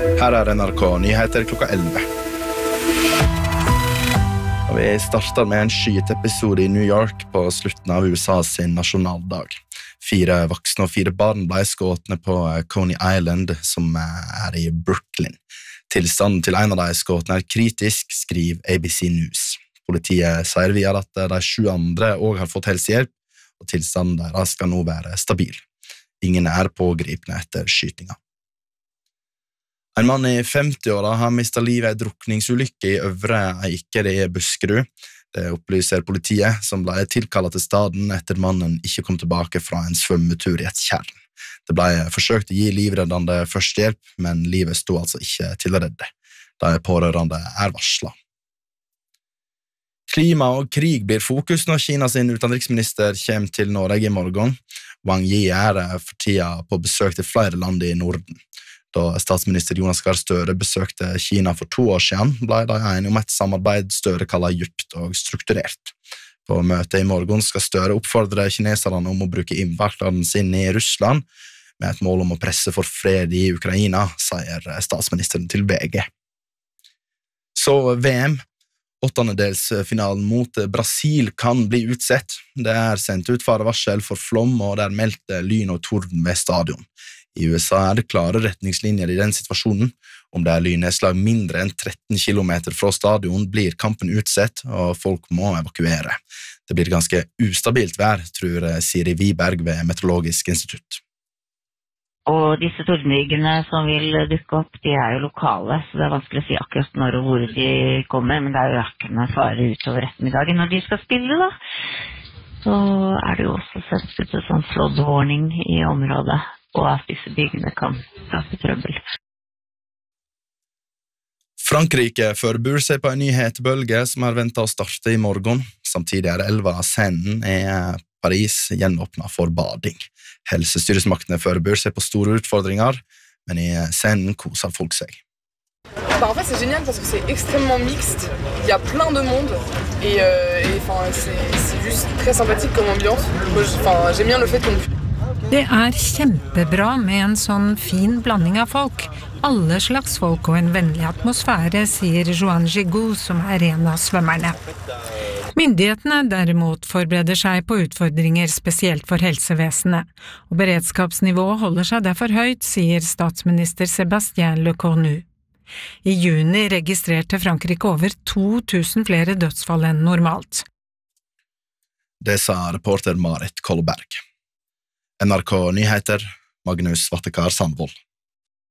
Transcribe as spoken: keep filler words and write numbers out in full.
Her er N R K Nyheter klokka elleve. Og vi starter med en skyteepisode i New York på slutten av U S A sin nasjonaldag. Fire voksne og fire barn ble skåtne på Coney Island, som er i Brooklyn. Tilstanden til en av de skåtne er kritisk, skriver A B C News. Politiet sier videre at de sju andre også har fått helsehjelp, og tilstanden deres skal nå være stabil. Ingen er pågripne etter skytinga. En mann i femti-åra har mistet livet i en drukningsulykke i Øvre Eiker i Buskerud. Det opplyser politiet, som ble tilkallet til staden etter mannen ikke kom tilbake fra en svømmetur i et tjern. Det ble forsøkt å gi livreddende førstehjelp, men livet sto altså ikke til å redde. De pårørende er varslet. Klima og krig blir fokus når Kina sin utenriksminister kommer til Norge i morgen. Wang Yi er for tida på besøk til flere land i Norden. Da statsminister Jonas Gahr Støre besøkte Kina for to år siden, ble de enige om et samarbeid Støre kaller djupt og strukturert. På møtet i morgen skal Støre oppfordre kineserne om å bruke innvirkningen sin i Russland, med et mål om å presse for fred i Ukraina, sier statsministeren til V G. Så V M. Åttendedelsfinalen mot Brasil kan bli utsett. Det er sendt ut farevarsel for flom, og det er meldt lyn og torden ved stadion. I U S A er det klare retningslinjer i den situasjonen. Om det er lynnedslag mindre enn tretten kilometer fra stadion, blir kampen utsett, og folk må evakuere. Det blir ganske ustabilt vær, tror Siri Wiberg ved Meteorologisk institutt. Og disse tordenbygene som vil dukke opp, de er jo lokale, så det er vanskelig å si akkurat når og hvor de kommer, men det er jo økende fare utover ettermiddagen når de skal spille da. Så er det jo også sendt ut en sånn flood warning i området, og at disse byggene kan skape trøbbel. Frankrike forbereder seg på en ny hetebølge som er ventet å starte i morgen. Samtidig er elva Seinen i Paris gjenåpnet for bading. Helsestyresmaktene forbereder seg på store utfordringer, men i Seinen koser folk seg. Bah en fait c'est génial parce que c'est extrêmement mixte, il y a plein de monde et, euh, et enfin, c'est, c'est juste très sympathique comme ambiance. Moi, enfin, j'aime bien le fait qu'on... Det er kjempebra med en sånn fin blanding av folk. Alle slags folk og en vennlig atmosfære, sier Joan Gigoux, som er en av svømmerne. Myndighetene derimot forbereder seg på utfordringer spesielt for helsevesenet, og beredskapsnivået holder seg derfor høyt, sier statsminister Sébastien Lecornu. I juni registrerte Frankrike over to tusen flere dødsfall enn normalt. Det sa reporter Marit Kolberg. N R K Nyheter, Magnus Vattekar Sandvold.